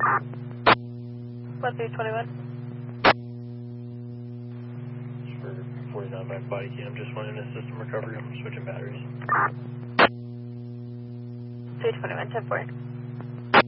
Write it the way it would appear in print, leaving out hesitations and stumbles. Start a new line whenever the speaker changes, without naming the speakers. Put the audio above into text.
1321.
For 49 by body cam, just went into system recovery. I'm switching batteries.
321, 10-4.